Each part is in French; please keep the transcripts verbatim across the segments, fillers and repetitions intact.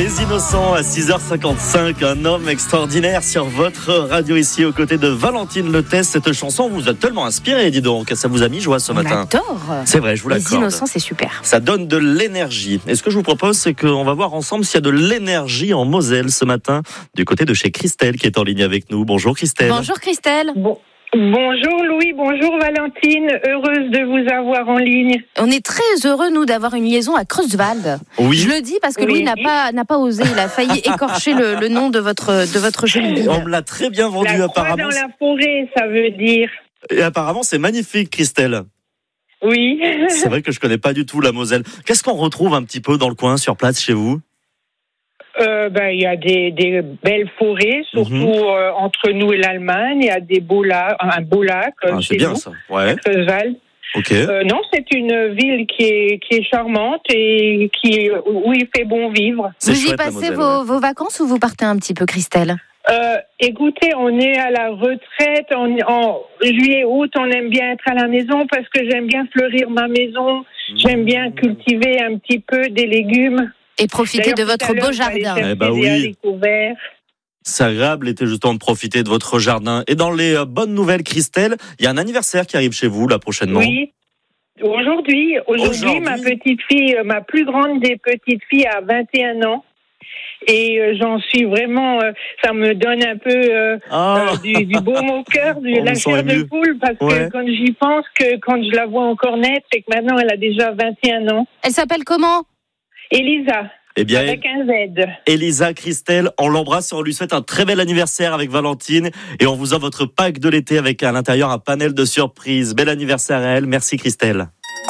Les Innocents à six heures cinquante-cinq, un homme extraordinaire sur votre radio ici aux côtés de Valentine Letès. Cette chanson vous a tellement inspiré, dis donc, ça vous a mis joie ce On matin. adore. C'est vrai, je vous l'accorde. Les Innocents, c'est super. Ça donne de l'énergie. Et ce que je vous propose, c'est qu'on va voir ensemble s'il y a de l'énergie en Moselle ce matin, du côté de chez Christelle qui est en ligne avec nous. Bonjour Christelle. Bonjour Christelle. Bon. Bonjour Louis, bonjour Valentine, heureuse de vous avoir en ligne. On est très heureux, nous, d'avoir une liaison à Creuswald. Oui. Je le dis parce que Oui. Louis n'a pas, n'a pas osé, il a failli écorcher le, le nom de votre, de votre jolie ville. On me l'a très bien vendu La croix apparemment. dans la forêt, ça veut dire. Et apparemment, c'est magnifique Christelle. Oui. C'est vrai que je connais pas du tout la Moselle. Qu'est-ce qu'on retrouve un petit peu dans le coin, sur place, chez vous ? Euh, ben, il y a des, des belles forêts, surtout Mhm. euh, entre nous et l'Allemagne. Il y a des beaux lacs, un beau lac euh, Ah, chez c'est bien nous, ça. Ouais. Creuswald. Ok. Euh, non, c'est une ville qui est, qui est charmante et qui, où il fait bon vivre. C'est Vous y chouette, la passez Moselle, vos, ouais. vos vacances ou vous partez un petit peu, Christelle ? Euh, écoutez, on est à la retraite. En, en juillet, août, on aime bien être à la maison parce que j'aime bien fleurir ma maison. J'aime bien cultiver un petit peu des légumes. Et profiter de D'ailleurs, tout votre à l'heure, beau je vais aller jardin. chercher Eh ben des oui. haricots verts. C'est agréable l'été justement de profiter de votre jardin. Et dans les euh, bonnes nouvelles, Christelle, il y a un anniversaire qui arrive chez vous là prochainement. Oui. Aujourd'hui, aujourd'hui, Aujourd'hui. ma petite fille, euh, ma plus grande des petites filles a vingt et un ans. Et euh, j'en suis vraiment, euh, ça me donne un peu euh, Ah. euh, du, du baume au cœur, du, On la vous sent chair de ému. poule, parce Ouais. que quand j'y pense, que quand je la vois encore naître, et que maintenant elle a déjà vingt et un ans. Elle s'appelle comment ? Elisa, Eh bien, avec un Z. Elisa, Christelle, on l'embrasse et on lui souhaite un très bel anniversaire avec Valentine. Et on vous offre votre pack de l'été avec à l'intérieur un panel de surprises. Bel anniversaire à elle. Merci Christelle.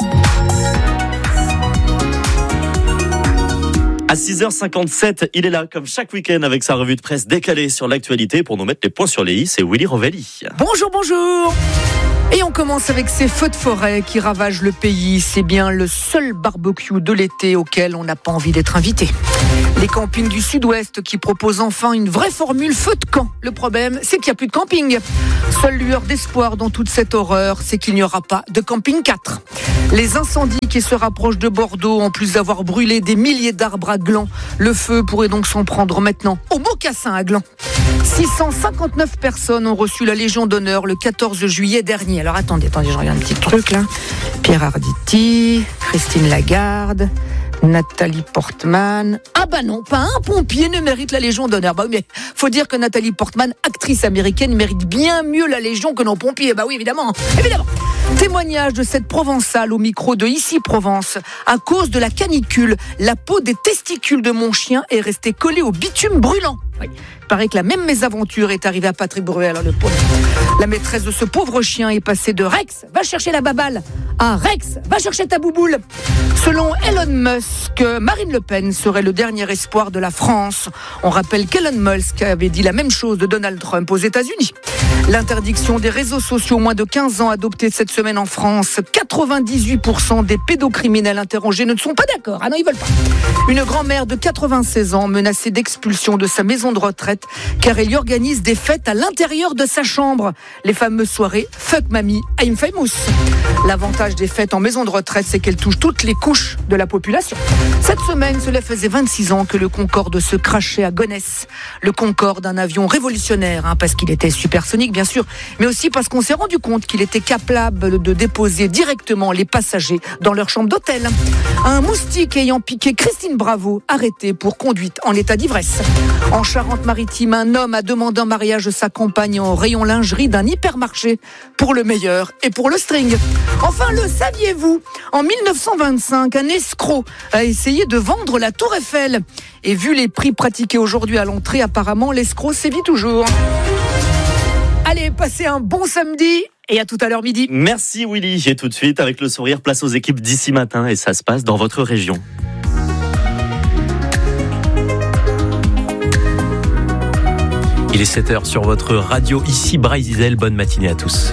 À six heures cinquante-sept, il est là comme chaque week-end avec sa revue de presse décalée sur l'actualité pour nous mettre les points sur les i. C'est Willy Rovelli. Bonjour, bonjour. Et on commence avec ces feux de forêt qui ravagent le pays. C'est bien le seul barbecue de l'été auquel on n'a pas envie d'être invité. Les campings du Sud-Ouest qui proposent enfin une vraie formule feu de camp. Le problème, c'est qu'il n'y a plus de camping. Seule lueur d'espoir dans toute cette horreur, c'est qu'il n'y aura pas de camping quatre. Les incendies qui se rapprochent de Bordeaux, en plus d'avoir brûlé des milliers d'arbres à Gland, le feu pourrait donc s'en prendre maintenant au mocassin à Gland. six cent cinquante-neuf personnes ont reçu la Légion d'honneur le quatorze juillet dernier. Alors attendez, attendez, je regarde un petit truc là. Pierre Arditi, Christine Lagarde, Nathalie Portman. Ah bah non, pas un pompier ne mérite la Légion d'honneur. Bah oui, mais faut dire que Nathalie Portman, actrice américaine, mérite bien mieux la Légion que nos pompiers. Bah oui, évidemment, évidemment. Témoignage de cette Provençale au micro de Ici Provence. À cause de la canicule, la peau des testicules de mon chien est restée collée au bitume brûlant. Oui. Il paraît que la même mésaventure est arrivée à Patrick Bruel. Alors le pauvre. La maîtresse de ce pauvre chien est passée de Rex, va chercher la baballe, à Rex, va chercher ta bouboule. Selon Elon Musk, Marine Le Pen serait le dernier espoir de la France. On rappelle qu'Elon Musk avait dit la même chose de Donald Trump aux États-Unis. L'interdiction des réseaux sociaux moins de quinze ans adoptée cette semaine en France. quatre-vingt-dix-huit pour cent des pédocriminels interrogés ne sont pas d'accord. Ah non, ils veulent pas. Une grand-mère de quatre-vingt-seize ans menacée d'expulsion de sa maison de retraite car elle y organise des fêtes à l'intérieur de sa chambre. Les fameuses soirées Fuck Mamie, I'm Famous. L'avantage des fêtes en maison de retraite, c'est qu'elles touchent toutes les couches de la population. Cette semaine, cela faisait vingt-six ans que le Concorde se crachait à Gonesse. Le Concorde, un avion révolutionnaire, hein, parce qu'il était supersonique, bien sûr, mais aussi parce qu'on s'est rendu compte qu'il était capable de déposer directement les passagers dans leur chambre d'hôtel. Un moustique ayant piqué Christine Bravo, arrêté pour conduite en état d'ivresse. En Charente-Maritime, un homme a demandé en mariage sa compagne au rayon lingerie d'un hypermarché pour le meilleur et pour le string. Enfin, le saviez-vous ? En mille neuf cent vingt-cinq, un escroc a essayé de vendre la Tour Eiffel. Et vu les prix pratiqués aujourd'hui à l'entrée, apparemment, l'escroc sévit toujours. Allez, passez un bon samedi et à tout à l'heure midi. Merci Willy. Et tout de suite, avec le sourire, place aux équipes d'ici matin. Et ça se passe dans votre région. Il est sept heures sur votre radio. Ici Bray-Zizel. Bonne matinée à tous.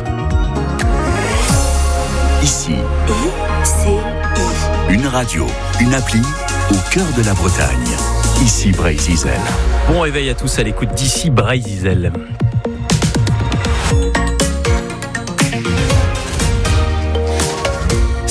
Ici, I C I. une radio, une appli au cœur de la Bretagne. Ici Bray-Zizel. Bon réveil à tous à l'écoute d'ici Bray-Zizel.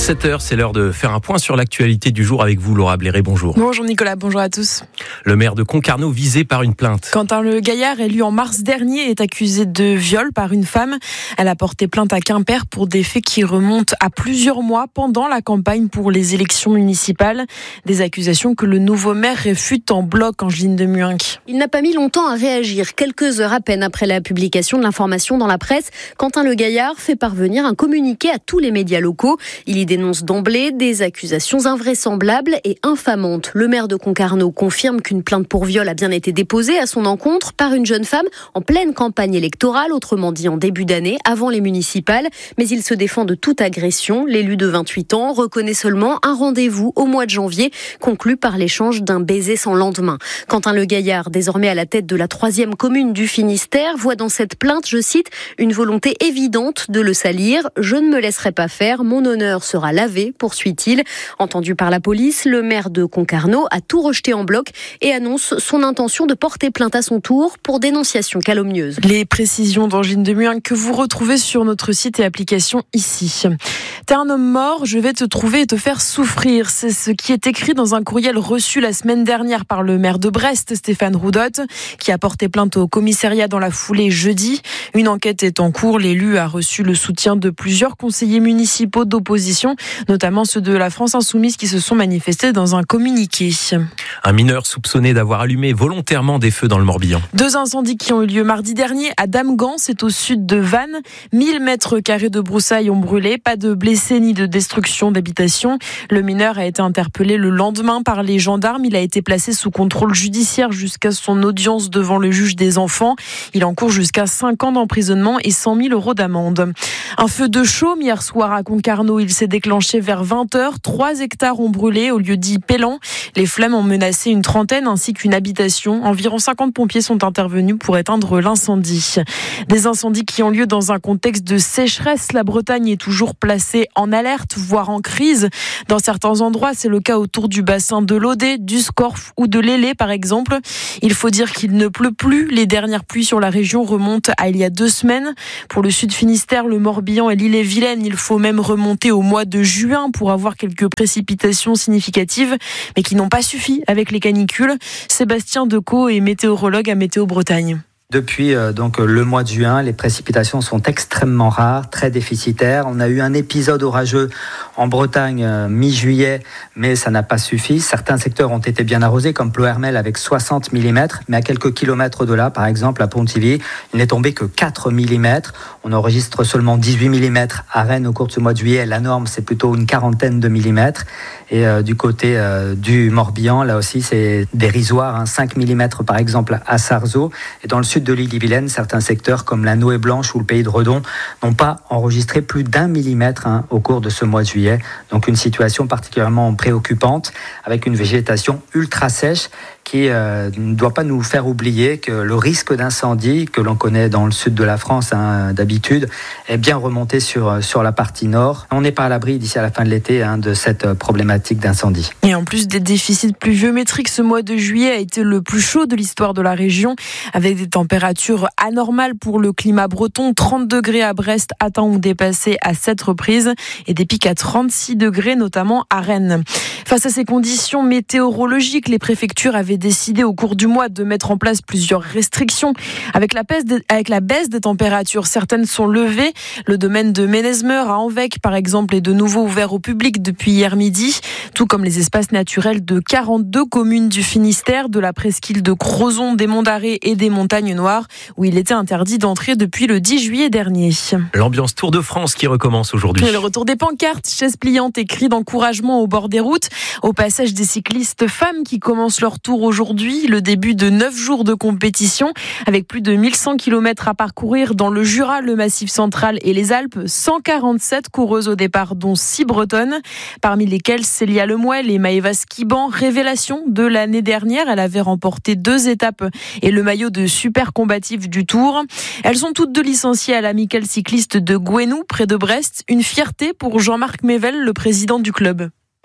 sept heures, c'est l'heure de faire un point sur l'actualité du jour avec vous, Laura Bléré. Bonjour. Bonjour Nicolas, bonjour à tous. Le maire de Concarneau visé par une plainte. Quentin Le Gaillard, élu en mars dernier, est accusé de viol par une femme. Elle a porté plainte à Quimper pour des faits qui remontent à plusieurs mois pendant la campagne pour les élections municipales. Des accusations que le nouveau maire réfute en bloc, Angeline de Muinck. Il n'a pas mis longtemps à réagir. Quelques heures à peine après la publication de l'information dans la presse, Quentin Le Gaillard fait parvenir un communiqué à tous les médias locaux. Il y dénonce d'emblée des accusations invraisemblables et infamantes. Le maire de Concarneau confirme qu'une plainte pour viol a bien été déposée à son encontre par une jeune femme en pleine campagne électorale, autrement dit en début d'année, avant les municipales. Mais il se défend de toute agression. L'élu de vingt-huit ans reconnaît seulement un rendez-vous au mois de janvier, conclu par l'échange d'un baiser sans lendemain. Quentin Le Gaillard, désormais à la tête de la troisième commune du Finistère, voit dans cette plainte, je cite, une volonté évidente de le salir. « Je ne me laisserai pas faire, mon honneur sera lavé », poursuit-il. Entendu par la police, le maire de Concarneau a tout rejeté en bloc et annonce son intention de porter plainte à son tour pour dénonciation calomnieuse. Les précisions d'Angeline de Muinck que vous retrouvez sur notre site et application ici. T'es un homme mort, je vais te trouver et te faire souffrir. C'est ce qui est écrit dans un courriel reçu la semaine dernière par le maire de Brest, Stéphane Roudotte, qui a porté plainte au commissariat dans la foulée jeudi. Une enquête est en cours. L'élu a reçu le soutien de plusieurs conseillers municipaux d'opposition, notamment ceux de la France Insoumise qui se sont manifestés dans un communiqué. Un mineur soupçonné d'avoir allumé volontairement des feux dans le Morbihan. Deux incendies qui ont eu lieu mardi dernier à Damgand, c'est au sud de Vannes. mille mètres carrés de broussailles ont brûlé, pas de blessés ni de destruction d'habitation. Le mineur a été interpellé le lendemain par les gendarmes. Il a été placé sous contrôle judiciaire jusqu'à son audience devant le juge des enfants. Il encourt jusqu'à cinq ans d'emprisonnement et cent mille euros d'amende. Un feu de chaume hier soir à Concarneau. Il s'est déclenché vers vingt heures. Trois hectares ont brûlé au lieu dit Pélan. Les flammes ont menacé une trentaine ainsi qu'une habitation. Environ cinquante pompiers sont intervenus pour éteindre l'incendie. Des incendies qui ont lieu dans un contexte de sécheresse. La Bretagne est toujours placée en alerte, voire en crise. Dans certains endroits, c'est le cas autour du bassin de l'Audet, du Scorff ou de l'Ailé par exemple. Il faut dire qu'il ne pleut plus. Les dernières pluies sur la région remontent à il y a deux semaines. Pour le sud Finistère, le Morbihan et l'Ille-et-Vilaine, il faut même remonter au mois de juin pour avoir quelques précipitations significatives, mais qui n'ont pas suffi avec les canicules. Sébastien Decaux est météorologue à Météo Bretagne. Depuis euh, donc le mois de juin, les précipitations sont extrêmement rares, très déficitaires. On a eu un épisode orageux en Bretagne euh, mi-juillet, mais ça n'a pas suffi. Certains secteurs ont été bien arrosés, comme Ploërmel avec soixante millimètres, mais à quelques kilomètres de là, par exemple à Pontivy, il n'est tombé que quatre millimètres. On enregistre seulement dix-huit millimètres à Rennes au cours de ce mois de juillet. La norme, c'est plutôt une quarantaine de millimètres. Et euh, du côté euh, du Morbihan, là aussi, c'est dérisoire, hein, cinq millimètres par exemple à Sarzeau. Et dans le sud de l'Ille-et-Vilaine, certains secteurs comme la Noë Blanche ou le Pays de Redon n'ont pas enregistré plus d'un millimètre hein, au cours de ce mois de juillet. Donc une situation particulièrement préoccupante avec une végétation ultra sèche qui euh, ne doit pas nous faire oublier que le risque d'incendie que l'on connaît dans le sud de la France hein, d'habitude est bien remonté sur, sur la partie nord. On n'est pas à l'abri d'ici à la fin de l'été hein, de cette problématique d'incendie. Et en plus des déficits pluviométriques, ce mois de juillet a été le plus chaud de l'histoire de la région avec des températures anormales pour le climat breton. trente degrés à Brest, atteints ou dépassés à sept reprises et des pics à trente-six degrés notamment à Rennes. Face à ces conditions météorologiques, les préfectures avaient décidé au cours du mois de mettre en place plusieurs restrictions. Avec la baisse des, avec la baisse des températures, certaines sont levées. Le domaine de Ménezmeur à Envec, par exemple, est de nouveau ouvert au public depuis hier midi, tout comme les espaces naturels de quarante-deux communes du Finistère, de la presqu'île de Crozon, des Monts d'Arrée et des Montagnes Noires, où il était interdit d'entrer depuis le dix juillet dernier. L'ambiance Tour de France qui recommence aujourd'hui. Et le retour des pancartes, chaises pliantes et cris d'encouragement au bord des routes. Au passage des cyclistes femmes qui commencent leur tour aujourd'hui, le début de neuf jours de compétition avec plus de mille cent kilomètres à parcourir dans le Jura, le Massif central et les Alpes. cent quarante-sept coureuses au départ, dont six bretonnes, parmi lesquelles Célia Lemuel et Maëva Skiban, révélation de l'année dernière. Elle avait remporté deux étapes et le maillot de super combative du Tour. Elles sont toutes deux licenciées à l'amicale cycliste de Gouenou, près de Brest. Une fierté pour Jean-Marc Mével, le président du club.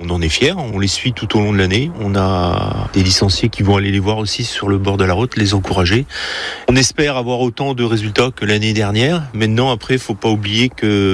On en est fiers, on les suit tout au long de l'année. On a des licenciés qui vont aller les voir aussi sur le bord de la route, les encourager. On espère avoir autant de résultats que l'année dernière. Maintenant, après, il ne faut pas oublier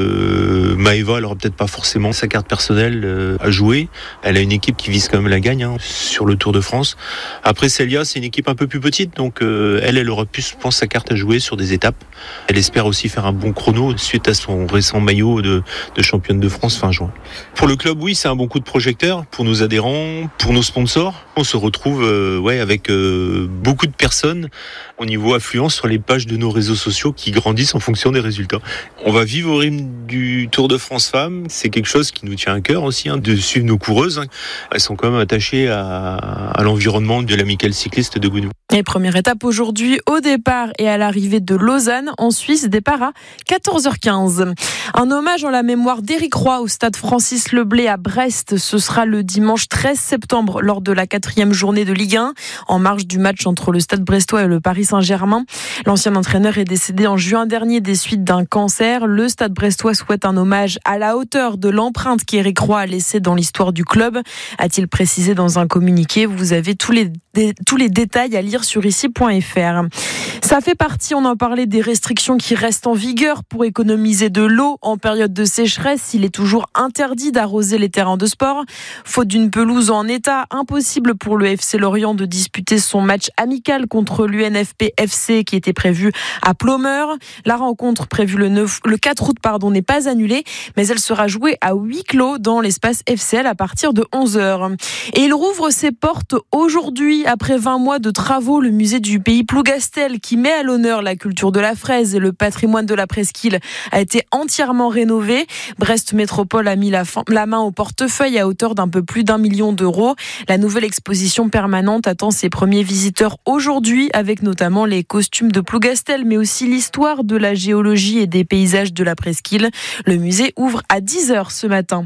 que Maëva, elle n'aura peut-être pas forcément sa carte personnelle à jouer. Elle a une équipe qui vise quand même la gagne hein, sur le Tour de France. Après, Célia, c'est une équipe un peu plus petite, donc euh, elle, elle aura plus, je pense, sa carte à jouer sur des étapes. Elle espère aussi faire un bon chrono suite à son récent maillot de, de championne de France fin juin. Pour le club, oui, c'est un bon coup de projecteur pour nos adhérents, pour nos sponsors. On se retrouve euh, ouais, avec euh, beaucoup de personnes au niveau affluence sur les pages de nos réseaux sociaux qui grandissent en fonction des résultats. On va vivre au rythme du Tour de France Femmes. C'est quelque chose qui nous tient à cœur aussi, hein, de suivre nos coureuses. Elles sont quand même attachées à, à l'environnement de l'amicale cycliste de Gounou. Et première étape aujourd'hui au départ et à l'arrivée de Lausanne en Suisse, départ à quatorze heures quinze. Un hommage en la mémoire d'Éric Roy au stade Francis Leblay à Brest. Ce sera le dimanche treize septembre lors de la quatrième journée de Ligue un, en marge du match entre le Stade Brestois et le Paris Saint-Germain. L'ancien entraîneur est décédé en juin dernier des suites d'un cancer. Le Stade Brestois souhaite un hommage à la hauteur de l'empreinte qu'Éric Roy a laissée dans l'histoire du club, a-t-il précisé dans un communiqué. Vous avez tous les, dé- tous les détails à lire sur ici point f r. Ça fait partie, on en parlait, des restrictions qui restent en vigueur pour économiser de l'eau en période de sécheresse. Il est toujours interdit d'arroser les terrains de sport. Faute d'une pelouse en état, impossible pour le F C Lorient de disputer son match amical contre l'U N F P F C qui était prévu à Plomeur. La rencontre prévue le, neuf, le quatre août pardon, n'est pas annulée, mais elle sera jouée à huis clos dans l'espace F C L à partir de onze heures. Et il rouvre ses portes aujourd'hui. Après vingt mois de travaux, le musée du Pays Plougastel, qui met à l'honneur la culture de la fraise et le patrimoine de la presqu'île, a été entièrement rénové. Brest Métropole a mis la, fin, la main au portefeuille à hauteur d'un peu plus d'un million d'euros. La nouvelle exposition permanente attend ses premiers visiteurs aujourd'hui, avec notamment les costumes de Plougastel, mais aussi l'histoire de la géologie et des paysages de la presqu'île. Le musée ouvre à dix heures ce matin.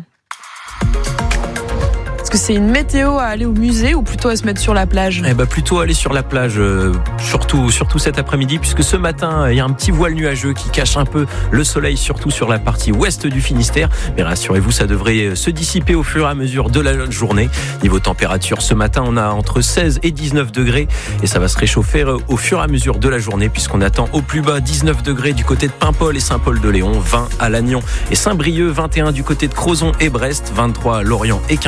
Est-ce que c'est une météo à aller au musée ou plutôt à se mettre sur la plage ? Eh ben plutôt aller sur la plage, euh, surtout, surtout cet après-midi, puisque ce matin, il y a un petit voile nuageux qui cache un peu le soleil, surtout sur la partie ouest du Finistère. Mais rassurez-vous, ça devrait se dissiper au fur et à mesure de la journée. Niveau température, ce matin, on a entre seize et dix-neuf degrés et ça va se réchauffer au fur et à mesure de la journée, puisqu'on attend au plus bas dix-neuf degrés du côté de Paimpol et Saint-Paul-de-Léon, vingt à Lannion et Saint-Brieuc, vingt et un du côté de Crozon et Brest, vingt-trois à Lorient et Quimper.